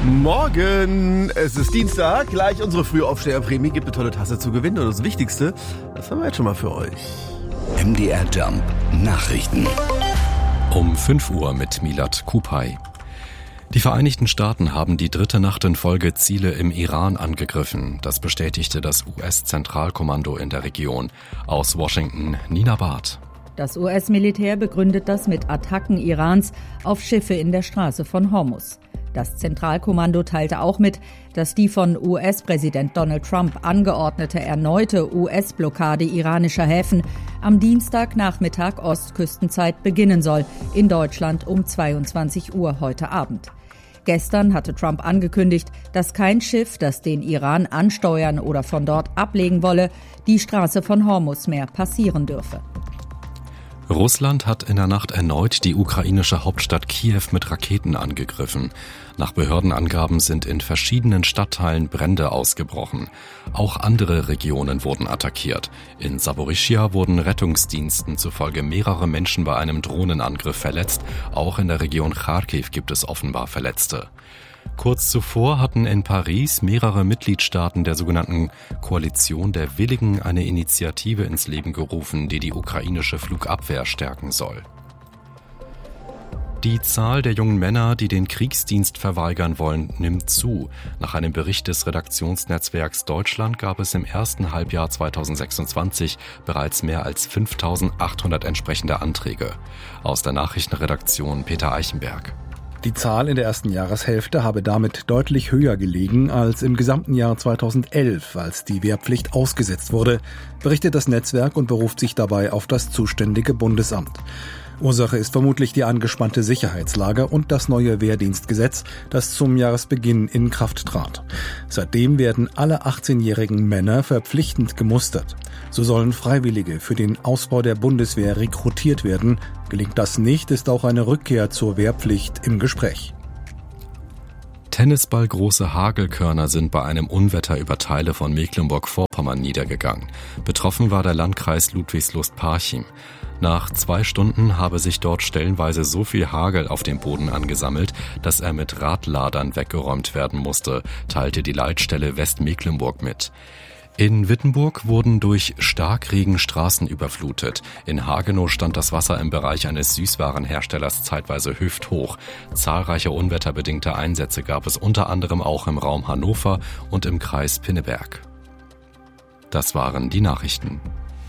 Morgen, es ist Dienstag, gleich unsere Frühaufsteherprämie, gibt eine tolle Tasse zu gewinnen und das Wichtigste, das haben wir jetzt schon mal für euch. MDR Jump Nachrichten. Um 5 Uhr mit Milad Kupay. Die Vereinigten Staaten haben die dritte Nacht in Folge Ziele im Iran angegriffen. Das bestätigte das US-Zentralkommando in der Region. Aus Washington, Nina Barth. Das US-Militär begründet das mit Attacken Irans auf Schiffe in der Straße von Hormuz. Das Zentralkommando teilte auch mit, dass die von US-Präsident Donald Trump angeordnete erneute US-Blockade iranischer Häfen am Dienstagnachmittag Ostküstenzeit beginnen soll, in Deutschland um 22 Uhr heute Abend. Gestern hatte Trump angekündigt, dass kein Schiff, das den Iran ansteuern oder von dort ablegen wolle, die Straße von Hormuz mehr passieren dürfe. Russland hat in der Nacht erneut die ukrainische Hauptstadt Kiew mit Raketen angegriffen. Nach Behördenangaben sind in verschiedenen Stadtteilen Brände ausgebrochen. Auch andere Regionen wurden attackiert. In Saporischschja wurden Rettungsdiensten zufolge mehrere Menschen bei einem Drohnenangriff verletzt. Auch in der Region Charkiw gibt es offenbar Verletzte. Kurz zuvor hatten in Paris mehrere Mitgliedstaaten der sogenannten Koalition der Willigen eine Initiative ins Leben gerufen, die die ukrainische Flugabwehr stärken soll. Die Zahl der jungen Männer, die den Kriegsdienst verweigern wollen, nimmt zu. Nach einem Bericht des Redaktionsnetzwerks Deutschland gab es im ersten Halbjahr 2026 bereits mehr als 5.800 entsprechende Anträge. Aus der Nachrichtenredaktion Peter Eichenberg. Die Zahl in der ersten Jahreshälfte habe damit deutlich höher gelegen als im gesamten Jahr 2011, als die Wehrpflicht ausgesetzt wurde, berichtet das Netzwerk und beruft sich dabei auf das zuständige Bundesamt. Ursache ist vermutlich die angespannte Sicherheitslage und das neue Wehrdienstgesetz, das zum Jahresbeginn in Kraft trat. Seitdem werden alle 18-jährigen Männer verpflichtend gemustert. So sollen Freiwillige für den Ausbau der Bundeswehr rekrutiert werden. Gelingt das nicht, ist auch eine Rückkehr zur Wehrpflicht im Gespräch. Tennisballgroße Hagelkörner sind bei einem Unwetter über Teile von Mecklenburg-Vorpommern niedergegangen. Betroffen war der Landkreis Ludwigslust-Parchim. Nach 2 Stunden habe sich dort stellenweise so viel Hagel auf dem Boden angesammelt, dass er mit Radladern weggeräumt werden musste, teilte die Leitstelle Westmecklenburg mit. In Wittenburg wurden durch Starkregen Straßen überflutet. In Hagenow stand das Wasser im Bereich eines Süßwarenherstellers zeitweise hüfthoch. Zahlreiche unwetterbedingte Einsätze gab es unter anderem auch im Raum Hannover und im Kreis Pinneberg. Das waren die Nachrichten.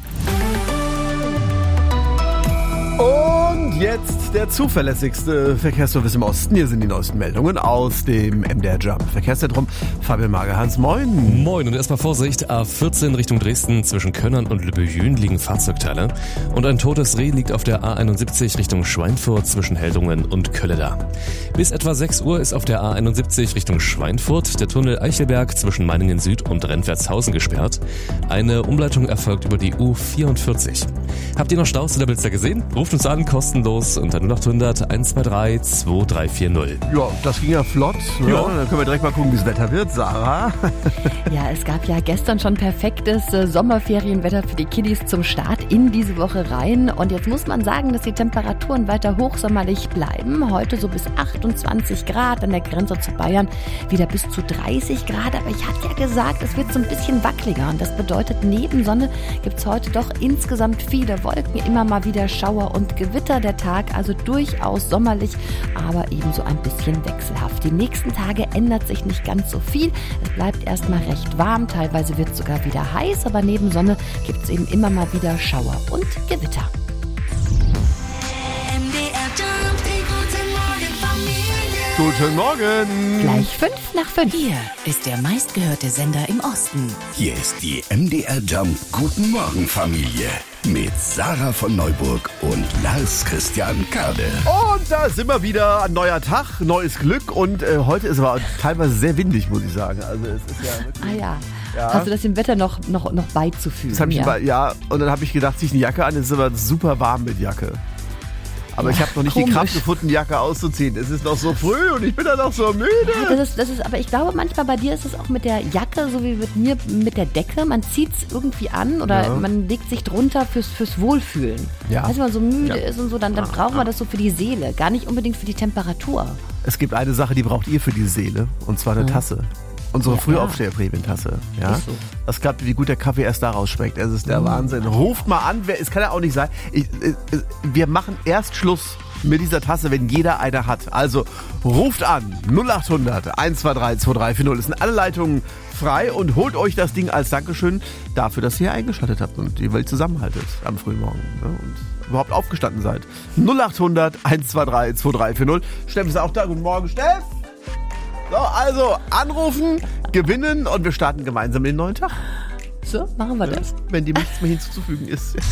Und jetzt der zuverlässigste Verkehrsservice im Osten. Hier sind die neuesten Meldungen aus dem MDR Jump Verkehrszentrum. Fabian Magerhans, moin. Moin und erstmal Vorsicht. A14 Richtung Dresden zwischen Könnern und Lübbejün liegen Fahrzeugteile. Und ein totes Reh liegt auf der A71 Richtung Schweinfurt zwischen Heldungen und Kölleda. Bis etwa 6 Uhr ist auf der A71 Richtung Schweinfurt der Tunnel Eichelberg zwischen Meiningen Süd und Rentwertshausen gesperrt. Eine Umleitung erfolgt über die U44. Habt ihr noch Staus in der Blitzer gesehen? Ruft uns an, kostenlos unter 0800 123 2340. Ja, das ging ja flott. Ne? Ja. Dann können wir direkt mal gucken, wie das Wetter wird, Sarah. Ja, es gab ja gestern schon perfektes Sommerferienwetter für die Kiddies zum Start in diese Woche rein. Und jetzt muss man sagen, dass die Temperaturen weiter hochsommerlich bleiben. Heute so bis 28 Grad, an der Grenze zu Bayern wieder bis zu 30 Grad. Aber ich hatte ja gesagt, es wird so ein bisschen wackeliger. Und das bedeutet, neben Sonne gibt es heute doch insgesamt viele Wolken, immer mal wieder Schauer und Gewitter. Der Tag also durchaus sommerlich, aber ebenso ein bisschen wechselhaft. Die nächsten Tage ändert sich nicht ganz so viel. Es bleibt erstmal recht warm, teilweise wird es sogar wieder heiß, aber neben Sonne gibt es eben immer mal wieder Schauer und Gewitter. Guten Morgen. Gleich 5 nach 5. Hier ist der meistgehörte Sender im Osten. Hier ist die MDR Jump Guten Morgen Familie mit Sarah von Neuburg und Lars Christian Kade. Und da sind wir wieder, ein neuer Tag, neues Glück und heute ist aber teilweise sehr windig, muss ich sagen. Also es ist ja wirklich, Ja. Ja. Hast du das dem Wetter noch beizufügen? Das hab ich und dann habe ich gedacht, zieh ich eine Jacke an, es ist aber super warm mit Jacke. Aber ich habe noch nicht die Kraft gefunden, die Jacke auszuziehen. Es ist noch so früh und ich bin dann noch so müde. Ja, das ist, aber ich glaube, manchmal bei dir ist es auch mit der Jacke, so wie mit mir mit der Decke. Man zieht es irgendwie an oder man legt sich drunter fürs Wohlfühlen. Ja. Wenn man so müde ist und so, dann braucht man das so für die Seele, gar nicht unbedingt für die Temperatur. Es gibt eine Sache, die braucht ihr für die Seele, und zwar eine Tasse. Unsere Frühaufsteher-Prämientasse. Ja? Ist so. Das klappt, wie gut der Kaffee erst daraus schmeckt. Es ist der Wahnsinn. Ruft mal an. Es kann ja auch nicht sein. Wir machen erst Schluss mit dieser Tasse, wenn jeder eine hat. Also ruft an. 0800 123 2340. Es sind alle Leitungen frei und holt euch das Ding als Dankeschön dafür, dass ihr eingeschaltet habt und die Welt zusammenhaltet am frühen Morgen. Ne? Und überhaupt aufgestanden seid. 0800 123 2340. Steff ist auch da. Guten Morgen, Steff. So, also anrufen, gewinnen und wir starten gemeinsam den neuen Tag. So, machen wir das. Wenn dem nichts mehr hinzuzufügen ist.